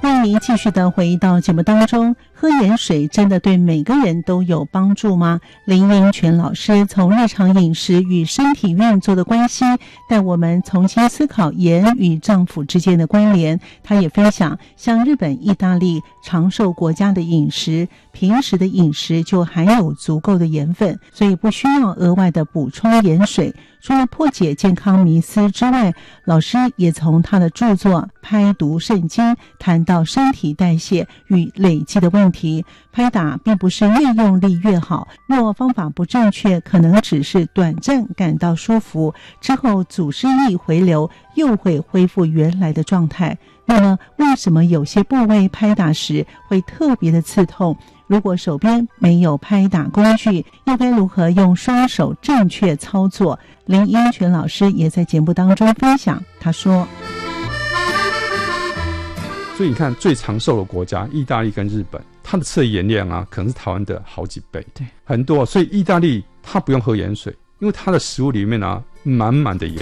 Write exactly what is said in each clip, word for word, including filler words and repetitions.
欢迎您继续的回到节目当中。喝盐水真的对每个人都有帮助吗？林英权老师从日常饮食与身体运作的关系，带我们重新思考盐与脏腑之间的关联。他也分享，像日本、意大利长寿国家的饮食，平时的饮食就含有足够的盐分，所以不需要额外的补充盐水。除了破解健康迷思之外，老师也从他的著作《拍读圣经》谈到身体代谢与累积的问题。拍打并不是越用力越好，若方法不正确，可能只是短暂感到舒服，之后组织液回流，又会恢复原来的状态。那么为什么有些部位拍打时会特别的刺痛？如果手边没有拍打工具，又该如何用双手正确操作？林英权老师也在节目当中分享，他说， 所以你看最长寿的国家意大利跟日本，它的测盐量啊可能是台湾的好几倍，对，很多。所以意大利它不用喝盐水，因为它的食物里面啊满满的盐。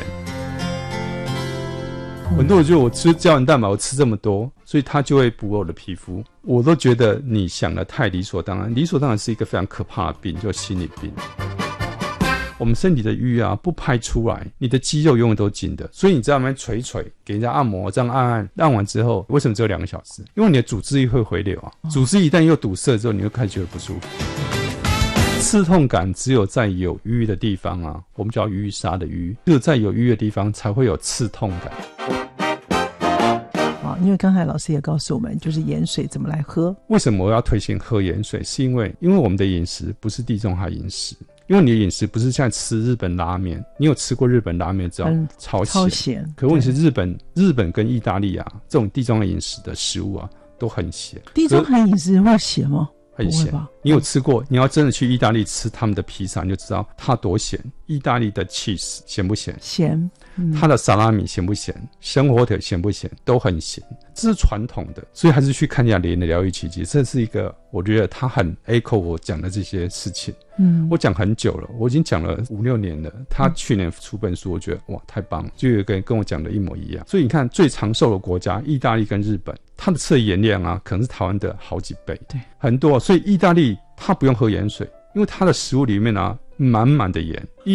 很多人觉得我吃胶原蛋白我吃这么多，所以它就会补我的皮肤，我都觉得你想的太理所当然。理所当然是一个非常可怕的病，就是心理病。我们身体的瘀啊不拍出来，你的肌肉永远都紧的，所以你在那边捶捶给人家按摩，这样按按按完之后，为什么只有两个小时？因为你的组织液会回流啊，组织一旦又堵塞之后，你就开始觉得不舒服。刺痛感只有在有瘀的地方啊，我们叫淤沙的瘀，只有在有瘀的地方才会有刺痛感。 因为刚才老师也告诉我们，就是盐水怎么来喝。 为什么我要推行喝盐水？是因为因为我们的饮食不是地中海饮食，因为你的饮食不是像吃日本拉面，你有吃过日本拉面知道、嗯、超咸，超咸。可问题是日本日本跟意大利啊，这种地中海饮食的食物啊都很咸。 地中海饮食会咸吗？ 很咸。你有吃过？你要真的去意大利吃他们的披萨，你就知道它多咸。意大利的 cheese 咸不咸？咸。嗯、它的萨拉米咸不咸？生火腿咸不咸？都很咸。这是传统的，所以还是去看一下莲的疗愈奇迹。这是一个我觉得他很 echo 我讲的这些事情。嗯，我讲很久了，我已经讲了五六年了。他去年出本书，我觉得哇太棒了，就有一个人跟我讲的一模一样。所以你看最长寿的国家意大利跟日本，它的测盐量啊可能是台湾的好几倍，对，很多。所以意大利它不用喝盐水，因为它的食物里面啊满满的盐。